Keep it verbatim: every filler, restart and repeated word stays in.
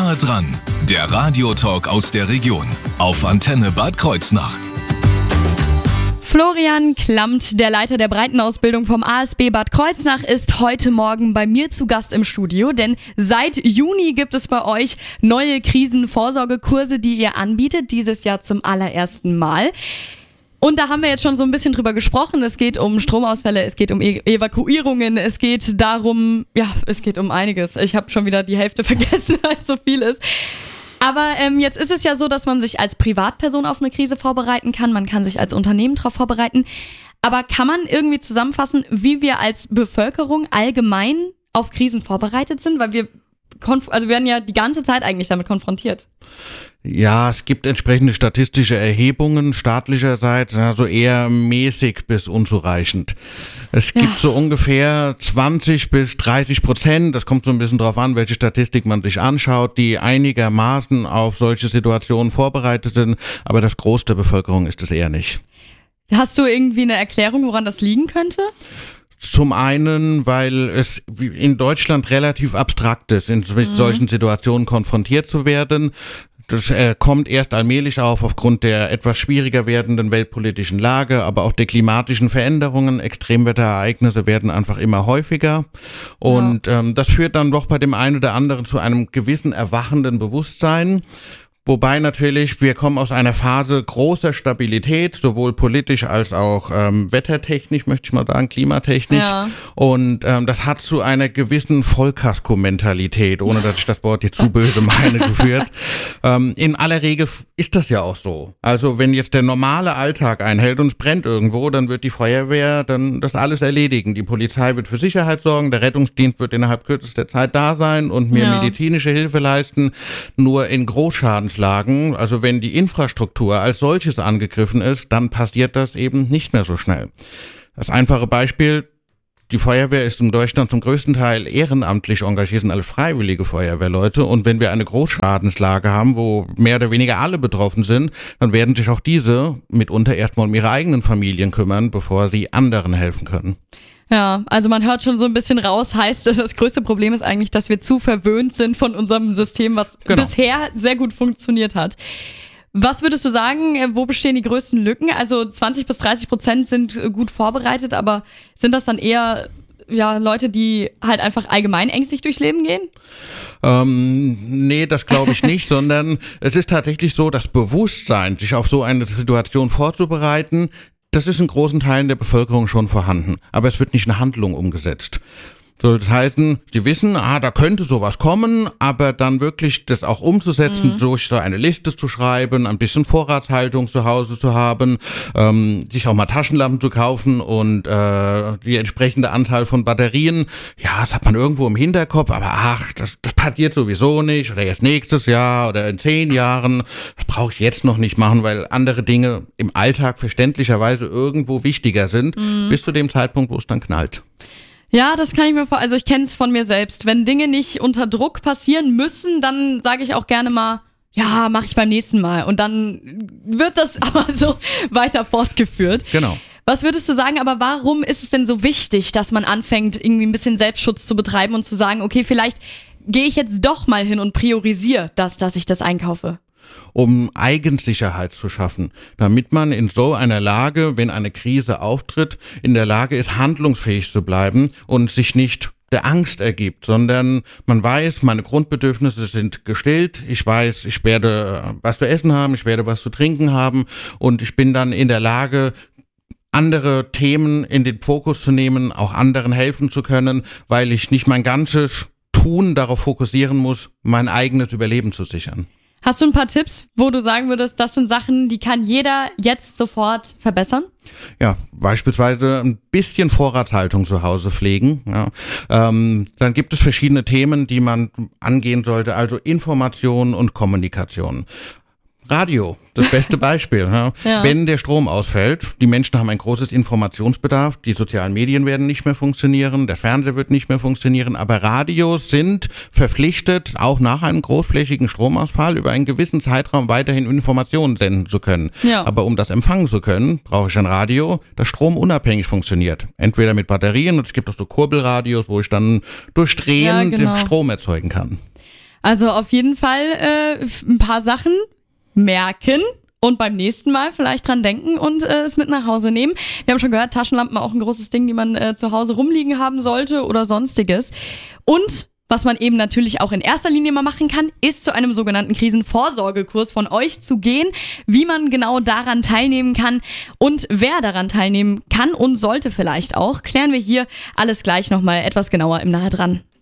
Nahe dran, der Radiotalk aus der Region auf Antenne Bad Kreuznach. Florian Klammt, der Leiter der Breitenausbildung vom A S B Bad Kreuznach, ist heute Morgen bei mir zu Gast im Studio, denn seit Juni gibt es bei euch neue Krisenvorsorgekurse, die ihr anbietet, dieses Jahr zum allerersten Mal. Und da haben wir jetzt schon so ein bisschen drüber gesprochen. Es geht um Stromausfälle, es geht um e- Evakuierungen, es geht darum, ja, es geht um einiges. Ich habe schon wieder die Hälfte vergessen, weil es so viel ist. Aber ähm, jetzt ist es ja so, dass man sich als Privatperson auf eine Krise vorbereiten kann. Man kann sich als Unternehmen darauf vorbereiten. Aber kann man irgendwie zusammenfassen, wie wir als Bevölkerung allgemein auf Krisen vorbereitet sind? Weil wir, konf- also wir werden ja die ganze Zeit eigentlich damit konfrontiert. Ja, es gibt entsprechende statistische Erhebungen staatlicherseits, also eher mäßig bis unzureichend. Es ja. gibt so ungefähr zwanzig bis dreißig Prozent, das kommt so ein bisschen drauf an, welche Statistik man sich anschaut, die einigermaßen auf solche Situationen vorbereitet sind, aber das Groß der Bevölkerung ist es eher nicht. Hast du irgendwie eine Erklärung, woran das liegen könnte? Zum einen, weil es in Deutschland relativ abstrakt ist, in mit mhm. solchen Situationen konfrontiert zu werden. Das äh, kommt erst allmählich auf aufgrund der etwas schwieriger werdenden weltpolitischen Lage, aber auch der klimatischen Veränderungen. Extremwetterereignisse werden einfach immer häufiger. Und ja. ähm, das führt dann doch bei dem einen oder anderen zu einem gewissen erwachenden Bewusstsein. Wobei natürlich, wir kommen aus einer Phase großer Stabilität, sowohl politisch als auch ähm, wettertechnisch, möchte ich mal sagen, klimatechnisch. Ja. Und ähm, das hat zu einer gewissen Vollkasko-Mentalität, ohne dass ich das Wort jetzt zu böse meine, geführt. ähm, in aller Regel ist das ja auch so. Also wenn jetzt der normale Alltag einhält und es brennt irgendwo, dann wird die Feuerwehr dann das alles erledigen. Die Polizei wird für Sicherheit sorgen, der Rettungsdienst wird innerhalb kürzester Zeit da sein und mir ja. medizinische Hilfe leisten. Nur in Großschaden Lagen, also wenn die Infrastruktur als solches angegriffen ist, dann passiert das eben nicht mehr so schnell. Das einfache Beispiel, die Feuerwehr ist in Deutschland zum größten Teil ehrenamtlich engagiert, sind alle freiwillige Feuerwehrleute, und wenn wir eine Großschadenslage haben, wo mehr oder weniger alle betroffen sind, dann werden sich auch diese mitunter erstmal um ihre eigenen Familien kümmern, bevor sie anderen helfen können. Ja, also man hört schon so ein bisschen raus, heißt, das größte Problem ist eigentlich, dass wir zu verwöhnt sind von unserem System, was genau. bisher sehr gut funktioniert hat. Was würdest du sagen, wo bestehen die größten Lücken? Also zwanzig bis dreißig Prozent sind gut vorbereitet, aber sind das dann eher ja Leute, die halt einfach allgemein ängstlich durchs Leben gehen? Ähm, nee, das glaube ich nicht, sondern es ist tatsächlich so, das Bewusstsein, sich auf so eine Situation vorzubereiten, das ist in großen Teilen der Bevölkerung schon vorhanden, aber es wird nicht in Handlung umgesetzt. So, das heißt, sie wissen, ah, da könnte sowas kommen, aber dann wirklich das auch umzusetzen, mhm. durch so eine Liste zu schreiben, ein bisschen Vorratshaltung zu Hause zu haben, ähm, sich auch mal Taschenlampen zu kaufen und äh, die entsprechende Anzahl von Batterien, ja, das hat man irgendwo im Hinterkopf, aber ach, das, das passiert sowieso nicht, oder erst nächstes Jahr oder in zehn Jahren, das brauche ich jetzt noch nicht machen, weil andere Dinge im Alltag verständlicherweise irgendwo wichtiger sind, mhm. bis zu dem Zeitpunkt, wo es dann knallt. Ja, das kann ich mir vor, also ich kenne es von mir selbst. Wenn Dinge nicht unter Druck passieren müssen, dann sage ich auch gerne mal, ja, mache ich beim nächsten Mal. Und dann wird das aber so weiter fortgeführt. Genau. Was würdest du sagen, aber warum ist es denn so wichtig, dass man anfängt, irgendwie ein bisschen Selbstschutz zu betreiben und zu sagen, okay, vielleicht gehe ich jetzt doch mal hin und priorisiere das, dass ich das einkaufe? Um Eigensicherheit zu schaffen, damit man in so einer Lage, wenn eine Krise auftritt, in der Lage ist, handlungsfähig zu bleiben und sich nicht der Angst ergibt, sondern man weiß, meine Grundbedürfnisse sind gestillt, ich weiß, ich werde was zu essen haben, ich werde was zu trinken haben und ich bin dann in der Lage, andere Themen in den Fokus zu nehmen, auch anderen helfen zu können, weil ich nicht mein ganzes Tun darauf fokussieren muss, mein eigenes Überleben zu sichern. Hast du ein paar Tipps, wo du sagen würdest, das sind Sachen, die kann jeder jetzt sofort verbessern? Ja, beispielsweise ein bisschen Vorratshaltung zu Hause pflegen. Ja. Ähm, dann gibt es verschiedene Themen, die man angehen sollte, also Information und Kommunikation. Radio, das beste Beispiel. Ja. Ja. Wenn der Strom ausfällt, die Menschen haben ein großes Informationsbedarf, die sozialen Medien werden nicht mehr funktionieren, der Fernseher wird nicht mehr funktionieren, aber Radios sind verpflichtet, auch nach einem großflächigen Stromausfall über einen gewissen Zeitraum weiterhin Informationen senden zu können. Ja. Aber um das empfangen zu können, brauche ich ein Radio, das stromunabhängig funktioniert. Entweder mit Batterien, und es gibt auch so Kurbelradios, wo ich dann durch Drehen ja, genau. den Strom erzeugen kann. Also auf jeden Fall äh, ein paar Sachen merken und beim nächsten Mal vielleicht dran denken und äh, es mit nach Hause nehmen. Wir haben schon gehört, Taschenlampen auch ein großes Ding, die man äh, zu Hause rumliegen haben sollte oder sonstiges. Und was man eben natürlich auch in erster Linie mal machen kann, ist zu einem sogenannten Krisenvorsorgekurs von euch zu gehen, wie man genau daran teilnehmen kann und wer daran teilnehmen kann und sollte vielleicht auch, klären wir hier alles gleich nochmal etwas genauer im Nahe dran.